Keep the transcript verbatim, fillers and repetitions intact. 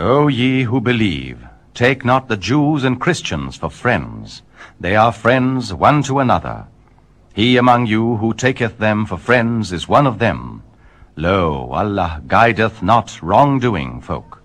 O ye who believe, take not the Jews and Christians for friends. They are friends one to another. He among you who taketh them for friends is one of them. Lo, Allah guideth not wrongdoing folk.